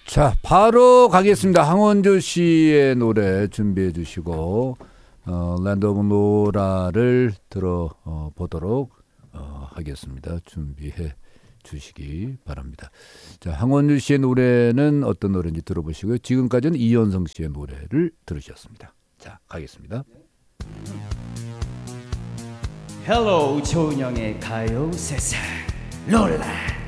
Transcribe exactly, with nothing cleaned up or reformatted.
자, 바로 가겠습니다. 황원주 씨의 노래 준비해 주시고 어, 랜드 오브 노라를 들어보도록 어, 하겠습니다. 준비해 주시기 바랍니다. 자, 황원주 씨의 노래는 어떤 노래인지 들어보시고요. 지금까지는 이현성 씨의 노래를 들으셨습니다. 자, 가겠습니다. 헬로 조은영의 가요 세상 롤라.